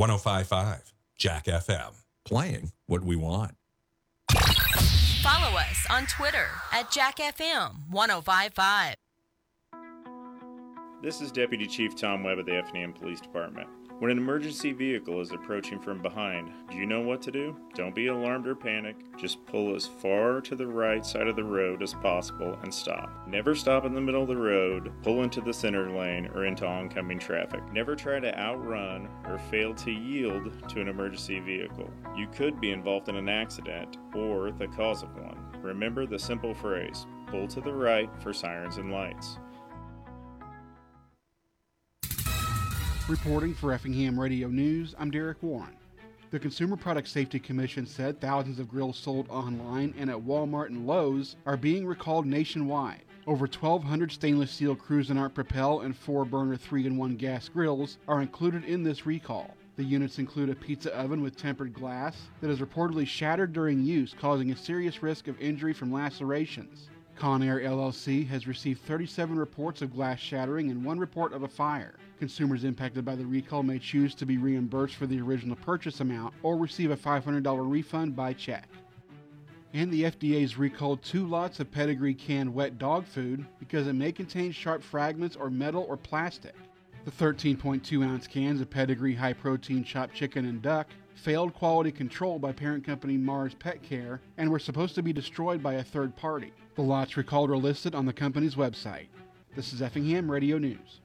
105.5 Jack FM. Playing what we want. Follow us on Twitter at JackFM1055. This is Deputy Chief Tom Webb of the Effingham Police Department. When an emergency vehicle is approaching from behind, do you know what to do? Don't be alarmed or panic. Just pull as far to the right side of the road as possible and stop. Never stop in the middle of the road, pull into the center lane, or into oncoming traffic. Never try to outrun or fail to yield to an emergency vehicle. You could be involved in an accident or the cause of one. Remember the simple phrase, pull to the right for sirens and lights. Reporting for Effingham Radio News, I'm Derek Warren. The Consumer Product Safety Commission said thousands of grills sold online and at Walmart and Lowe's are being recalled nationwide. Over 1,200 stainless steel Cuisinart Propel and 4-burner 3-in-1 gas grills are included in this recall. The units include a pizza oven with tempered glass that is reportedly shattered during use, causing a serious risk of injury from lacerations. Conair LLC has received 37 reports of glass shattering and 1 report of a fire. Consumers impacted by the recall may choose to be reimbursed for the original purchase amount or receive a $500 refund by check. And the FDA's recalled 2 lots of Pedigree canned wet dog food because it may contain sharp fragments or metal or plastic. The 13.2-ounce cans of Pedigree high-protein chopped chicken and duck failed quality control by parent company Mars Pet Care and were supposed to be destroyed by a third party. The lots recalled are listed on the company's website. This is Effingham Radio News.